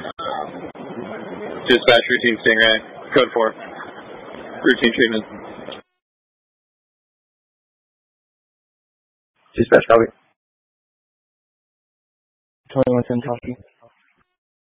Dispatch routine Stingray. Code 4. Routine treatment. Dispatch copy. 2110 copy.